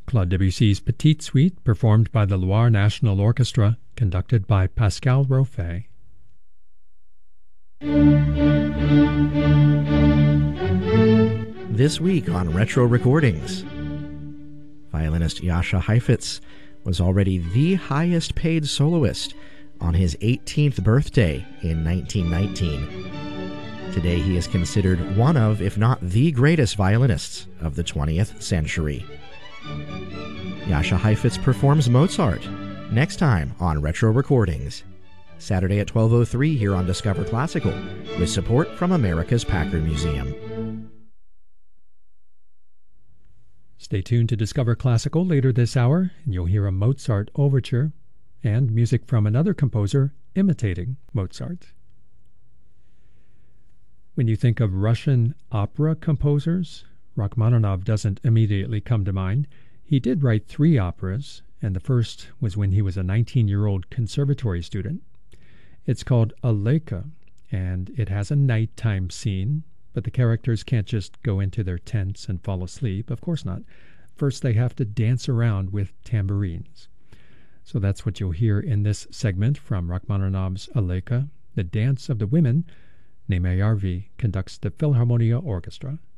Claude Debussy's Petite Suite, performed by the Loire National Orchestra, conducted by Pascal Roffe. This week on Retro Recordings, violinist Jascha Heifetz was already the highest paid soloist on his 18th birthday in 1919. Today he is considered one of, if not the greatest violinists of the 20th century. Jascha Heifetz performs Mozart next time on Retro Recordings, Saturday at 12:03 here on Discover Classical, with support from America's Packard Museum. Stay tuned to Discover Classical later this hour, and you'll hear a Mozart overture and music from another composer imitating Mozart. When you think of Russian opera composers, Rachmaninoff doesn't immediately come to mind. He did write 3 operas, and the first was when he was a 19-year-old conservatory student. It's called Aleka, and it has a nighttime scene, but the characters can't just go into their tents and fall asleep. Of course not. First, they have to dance around with tambourines. So that's what you'll hear in this segment from Rachmaninoff's Aleka, the Dance of the Women. Neeme Järvi conducts the Philharmonia Orchestra.